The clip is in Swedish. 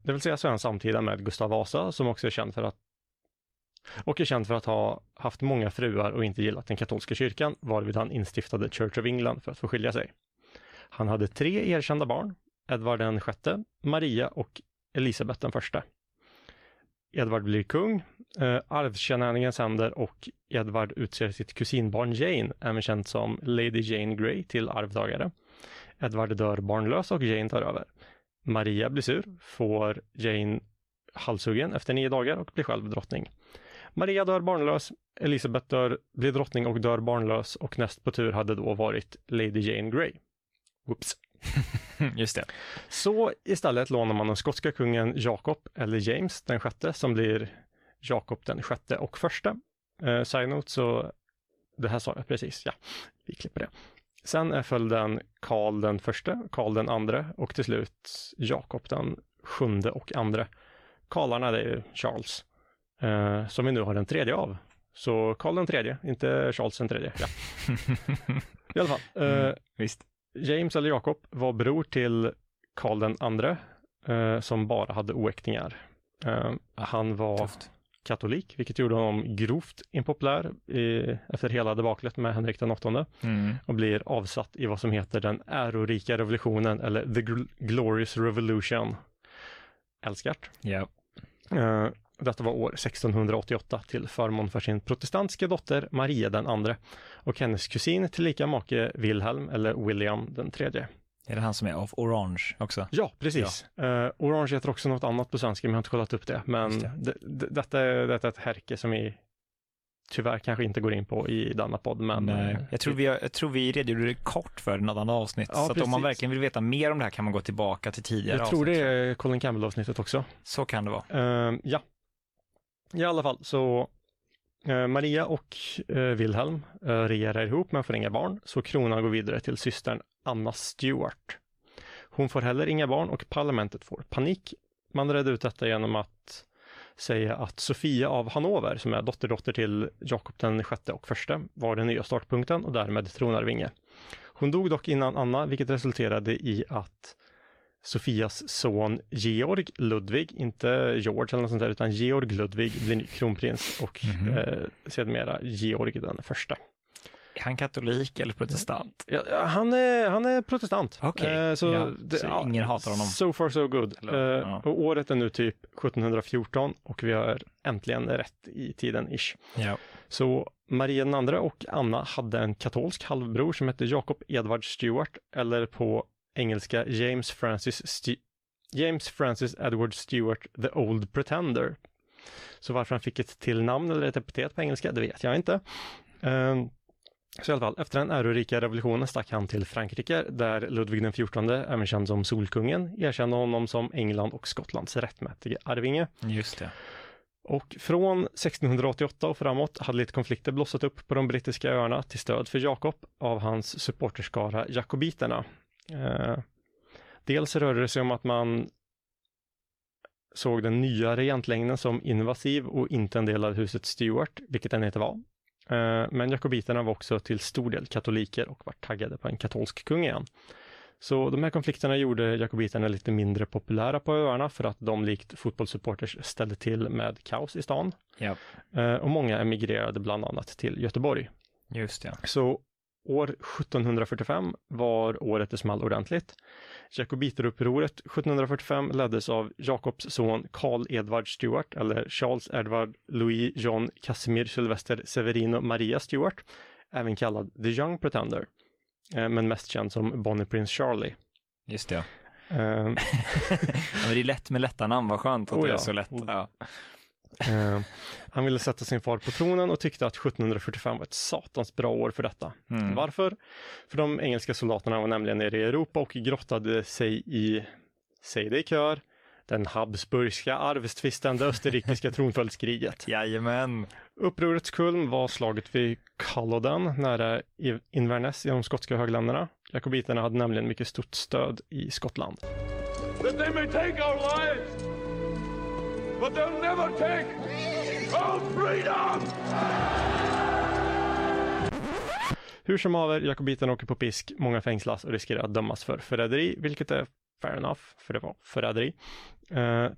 Det vill säga så är han samtida med Gustav Vasa, som också är känd för att ha haft många fruar och inte gillat den katolska kyrkan, varvid han instiftade Church of England för att få skilja sig. Han hade 3 erkända barn, Edvard den sjätte, Maria och Elisabeth den första. Edvard blir kung, arvskenäningens händer och Edvard utser sitt kusinbarn Jane, även känt som Lady Jane Grey, till arvtagare. Edvard dör barnlös och Jane tar över. Maria blir sur, får Jane halshuggen efter 9 dagar och blir själv drottning. Maria dör barnlös, Elisabeth blir drottning och dör barnlös, och näst på tur hade då varit Lady Jane Grey. Whoops. Just det. Så istället lånar man den skotska kungen Jakob eller James den sjätte, som blir Jakob den sjätte och första. Side note, så det här sa jag precis. Ja, vi klipper det. Sen är följden Karl den första, Karl den andra och till slut Jakob den sjunde och andra. Karlarna, det är ju Charles, som vi nu har den tredje av. Så Karl den tredje, inte Charles den tredje. Ja. I alla fall. Visst. James eller Jakob var bror till Karl den andra, som bara hade oäktingar. Han var katolik, vilket gjorde honom grovt impopulär efter hela debaklet med Henrik den åttonde, och blir avsatt i vad som heter den ärorika revolutionen, eller The Glorious Revolution. Älskart. Ja. Detta var år 1688 till förmån för sin protestantiska dotter Maria den andra och hennes kusin tillika make Wilhelm eller William den tredje. Är det han som är of Orange också? Ja, precis. Ja. Orange heter också något annat på svenska, men jag har inte kollat upp det. Men detta är ett härke som vi tyvärr kanske inte går in på i denna podd. Men jag tror vi redogjorde det kort för något annat avsnitt. Ja, så att om man verkligen vill veta mer om det här kan man gå tillbaka till tidigare avsnitt. Jag tror det är Colin Campbell-avsnittet också. Så kan det vara. Ja. I alla fall så Maria och Wilhelm regerar ihop men får inga barn, så kronan går vidare till systern Anna Stuart. Hon får heller inga barn och parlamentet får panik. Man redde ut detta genom att säga att Sofia av Hannover, som är dotter till Jakob den sjätte och första, var den nya startpunkten och därmed tronarvinge. Hon dog dock innan Anna, vilket resulterade i att Sofias son Georg Ludvig, inte George eller något sånt där, utan Georg Ludvig blir ny kronprins och sedermera Georg den första. Är han katolik eller protestant? Ja, han är protestant. Okej. Så ingen hatar honom. So far so good. Och året är nu typ 1714 och vi har äntligen rätt i tiden ish. Ja. Så Maria den andra och Anna hade en katolsk halvbror som hette Jacob Edward Stuart, eller på engelska James Francis Edward Stuart, the Old Pretender. Så varför han fick ett till namn eller ett epitet på engelska, det vet jag inte. Så i alla fall, efter den ärorika revolutionen stack han till Frankrike, där Ludvig den 14, även känd som Solkungen, erkände honom som England och Skottlands rättmätiga arvinge. Just det. Och från 1688 och framåt hade lite konflikter blossat upp på de brittiska öarna till stöd för Jakob av hans supporterskara jakobiterna. Dels rörde det sig om att man såg den nya regentlängden som invasiv och inte en del av huset Stuart, vilket den inte var. Men jakobiterna var också till stor del katoliker och var taggade på en katolsk kung igen. Så de här konflikterna gjorde jakobiterna lite mindre populära på öarna för att de likt fotbollssupporters ställde till med kaos i stan. Ja. Och många emigrerade bland annat till Göteborg. Just det. Så år 1745 var året det small ordentligt. Jakobiterupproret 1745 leddes av Jakobs son Karl Edward Stuart, eller Charles Edward Louis John Casimir Sylvester Severino Maria Stuart, även kallad The Young Pretender, men mest känd som Bonnie Prince Charlie. Just det. Men det är lätt med lätta namn, vad skönt att det är så lätt. Ja. Han ville sätta sin far på tronen och tyckte att 1745 var ett satans bra år för detta. Varför? För de engelska soldaterna var nämligen nere i Europa och grottade sig i, säg det i kör, den habsburgska arvstvisten, det österrikiska tronföljdskriget. Jajamän. Upprorets kulm var slaget vid Culloden nära Inverness i de skotska högländerna. Jakobiterna hade nämligen mycket stort stöd i Skottland. That they may take our lives, but they'll never take our freedom! Hur som haver, jakobiterna åker på pisk, många fängslas och riskerar att dömas för förräderi, vilket är fair enough, för det var förräderi.